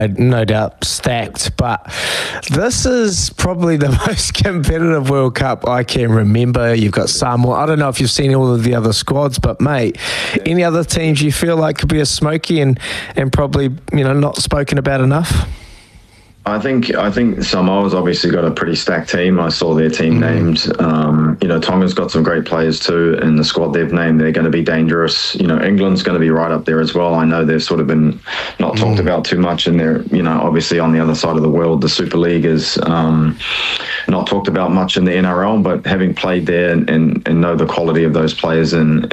no doubt stacked, but this is probably the most competitive World Cup I can remember. You've got Samoa. I don't know if you've seen all of the other squads, but mate, any other teams you feel like could be a smoky and probably not spoken about enough? I think Samoa's obviously got a pretty stacked team. I saw their team named. Tonga's got some great players too in the squad they've named. They're going to be dangerous. England's going to be right up there as well. I know they've sort of been not talked about too much, and they're obviously on the other side of the world. The Super League is not talked about much in the NRL, but having played there and know the quality of those players and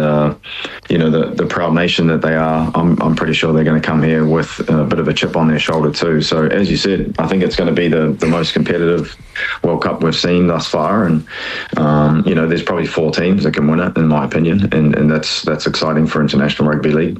the proud nation that they are, I'm pretty sure they're going to come here with a bit of a chip on their shoulder too. So as you said, I think it's going to be the most competitive World Cup we've seen thus far, and there's probably 4 teams that can win it, in my opinion, and that's exciting for International Rugby League.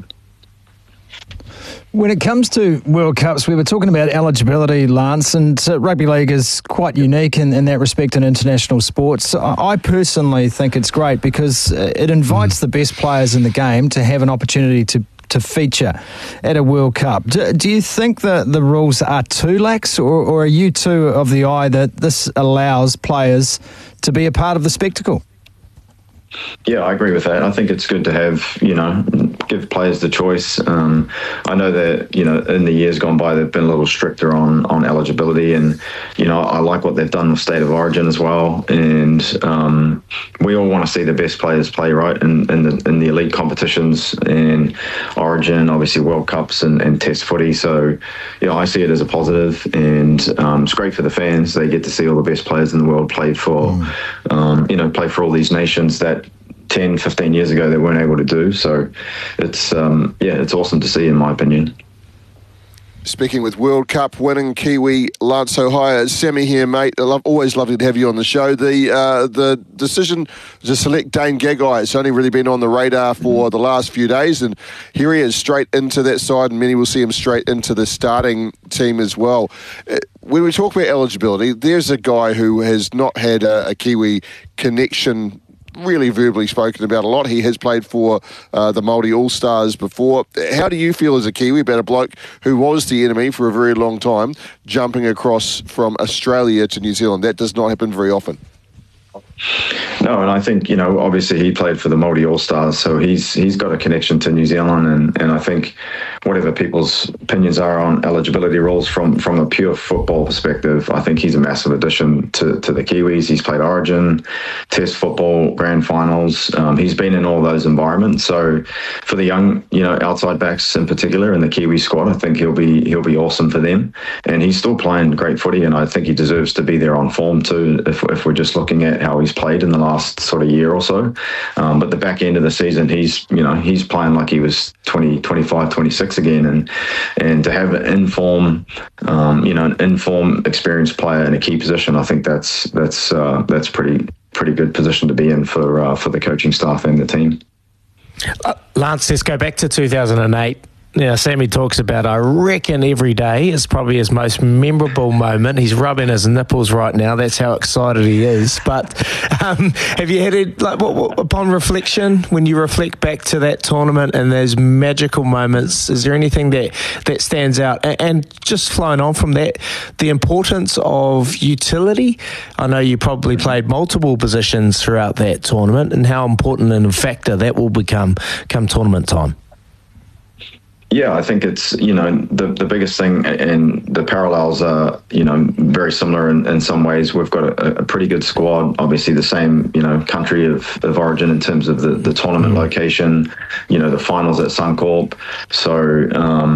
When it comes to World Cups, we were talking about eligibility, Lance, and rugby league is quite unique in that respect in international sports. I personally think it's great because it invites the best players in the game to have an opportunity to feature at a World Cup. Do you think that the rules are too lax, or are you too of the eye that this allows players to be a part of the spectacle? Yeah, I agree with that. I think it's good to have, give players the choice. I know that, in the years gone by, they've been a little stricter on eligibility, and, I like what they've done with State of Origin as well. And we all want to see the best players play, right, in the elite competitions and Origin, obviously World Cups and Test footy. So, I see it as a positive, and it's great for the fans. They get to see all the best players in the world play for all these nations that 10, 15 years ago they weren't able to do. So it's awesome to see, in my opinion. Speaking with World Cup winning Kiwi Lance Hohaia. Sammy here, mate. Always lovely to have you on the show. The decision to select Dane Gagai has only really been on the radar for the last few days, and here he is straight into that side, and many will see him straight into the starting team as well. When we talk about eligibility, there's a guy who has not had a Kiwi connection really verbally spoken about a lot. He has played for the Māori All-Stars before. How do you feel as a Kiwi about a bloke who was the enemy for a very long time jumping across from Australia to New Zealand? That does not happen very often. No, and I think, obviously he played for the Māori All-Stars, so he's got a connection to New Zealand, and I think whatever people's opinions are on eligibility rules from a pure football perspective, I think he's a massive addition to the Kiwis. He's played Origin, Test football, grand finals. He's been in all those environments. So for the young, outside backs in particular in the Kiwi squad, I think he'll be awesome for them. And he's still playing great footy, and I think he deserves to be there on form too, if we're just looking at how he's played in the last sort of year or so. But the back end of the season, he's playing like he was 20, 25, 26 again, and to have an in-form experienced player in a key position, I think that's pretty good position to be in for the coaching staff and the team. Lance, let's go back to 2008. Sammy talks about, I reckon every day is probably his most memorable moment. He's rubbing his nipples right now. That's how excited he is. But have you had it, upon reflection, when you reflect back to that tournament and those magical moments, is there anything that stands out? And just flowing on from that, the importance of utility. I know you probably played multiple positions throughout that tournament, and how important and a factor that will become come tournament time. Yeah, I think it's, the biggest thing, and the parallels are, very similar in some ways. We've got a pretty good squad, obviously the same, country of origin in terms of the tournament location, the finals at Suncorp. So,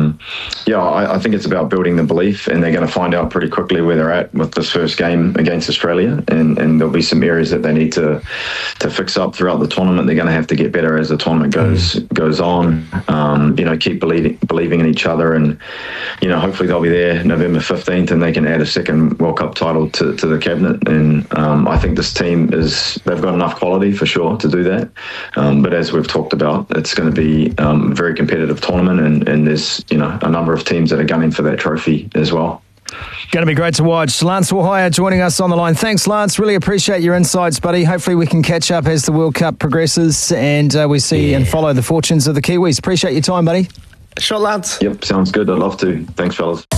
I think it's about building the belief, and they're going to find out pretty quickly where they're at with this first game against Australia, and there'll be some areas that they need to fix up throughout the tournament. They're going to have to get better as the tournament goes on, keep believing in each other, and hopefully they'll be there November 15th and they can add a second World Cup title to the cabinet. And I think this team they've got enough quality for sure to do that, but as we've talked about, it's going to be a very competitive tournament, and there's a number of teams that are gunning for that trophy as well. Going to be great to watch. Lance Hohaia joining us on the line. Thanks, Lance. Really appreciate your insights, buddy. Hopefully we can catch up as the World Cup progresses and we see and follow the fortunes of the Kiwis. Appreciate your time, buddy. Shot, Lance. Yep, sounds good. I'd love to. Thanks, fellas.